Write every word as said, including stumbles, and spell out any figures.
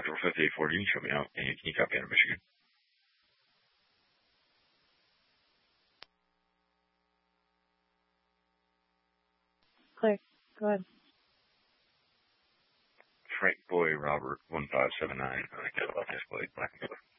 Doctor fifty-eight forty, you can show me out, and can you copy out of Michigan? Clear. Go ahead. Frank Boy Robert one five seven nine, uh, Cadillac Escalade, black and blue.